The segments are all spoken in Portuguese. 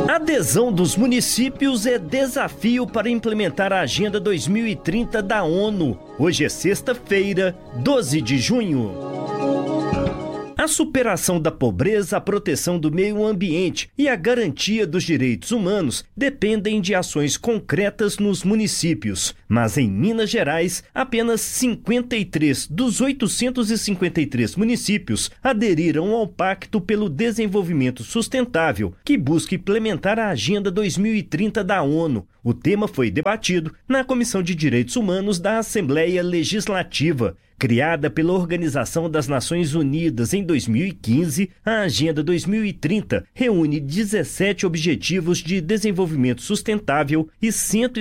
A adesão dos municípios é desafio para implementar a Agenda 2030 da ONU. Hoje é sexta-feira, 12 de junho. A superação da pobreza, a proteção do meio ambiente e a garantia dos direitos humanos dependem de ações concretas nos municípios. Mas em Minas Gerais, apenas 53 dos 853 municípios aderiram ao Pacto pelo Desenvolvimento Sustentável, que busca implementar a Agenda 2030 da ONU. O tema foi debatido na Comissão de Direitos Humanos da Assembleia Legislativa. Criada pela Organização das Nações Unidas em 2015, a Agenda 2030 reúne 17 Objetivos de Desenvolvimento Sustentável e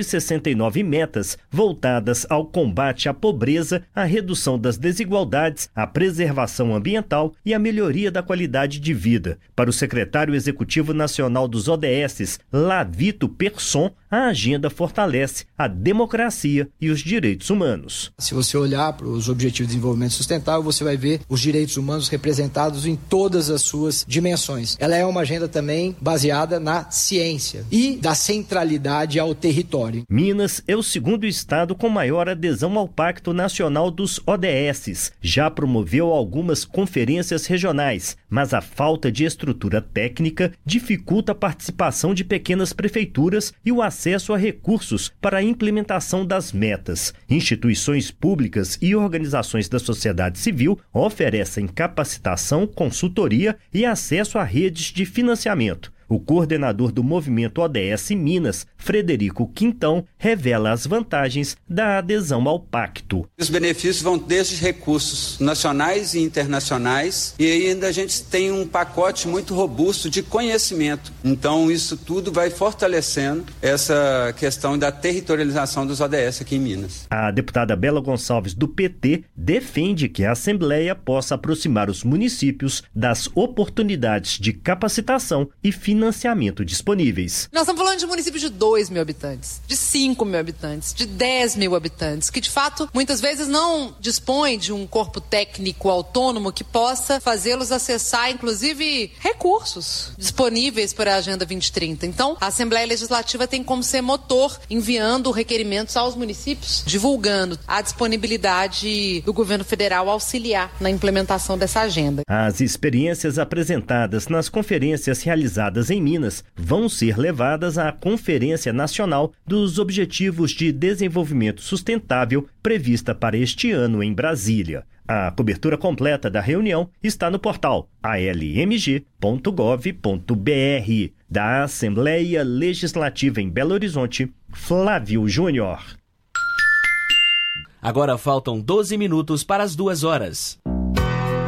169 metas voltadas ao combate à pobreza, à redução das desigualdades, à preservação ambiental e à melhoria da qualidade de vida. Para o secretário executivo nacional dos ODS, Lavito Persson, a agenda fortalece a democracia e os direitos humanos. Se você olhar para os Objetivos de Desenvolvimento Sustentável, você vai ver os direitos humanos representados em todas as suas dimensões. Ela é uma agenda também baseada na ciência e da centralidade ao território. Minas é o segundo estado com maior adesão ao Pacto Nacional dos ODS. Já promoveu algumas conferências regionais, mas a falta de estrutura técnica dificulta a participação de pequenas prefeituras e o acesso a recursos para a implementação das metas. Instituições públicas e organizações da sociedade civil oferecem capacitação, consultoria e acesso a redes de financiamento. O coordenador do movimento ODS Minas, Frederico Quintão, revela as vantagens da adesão ao pacto. Os benefícios vão desde recursos nacionais e internacionais, e ainda a gente tem um pacote muito robusto de conhecimento. Então isso tudo vai fortalecendo essa questão da territorialização dos ODS aqui em Minas. A deputada Bela Gonçalves, do PT, defende que a Assembleia possa aproximar os municípios das oportunidades de capacitação e financiamento disponíveis. Nós estamos falando de municípios de 2 mil habitantes, de 5 mil habitantes, de 10 mil habitantes, que de fato muitas vezes não dispõem de um corpo técnico autônomo que possa fazê-los acessar inclusive recursos disponíveis para a Agenda 2030. Então, a Assembleia Legislativa tem como ser motor, enviando requerimentos aos municípios, divulgando a disponibilidade do governo federal auxiliar na implementação dessa agenda. As experiências apresentadas nas conferências realizadas em Minas vão ser levadas à Conferência Nacional dos Objetivos de Desenvolvimento Sustentável prevista para este ano em Brasília. A cobertura completa da reunião está no portal almg.gov.br. Da Assembleia Legislativa em Belo Horizonte, Flávio Júnior. Agora faltam 12 minutos para as 2 horas.